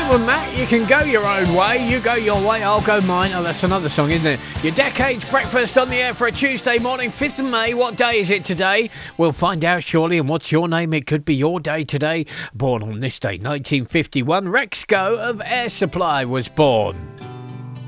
Other than that, you can go your own way. You go your way, I'll go mine. Oh, that's another song, isn't it? Your Decades Breakfast on the air for a Tuesday morning, 5th of May. What day is it today? We'll find out shortly. And what's your name? It could be your day today. Born on this day, 1951, Rex Go of Air Supply was born.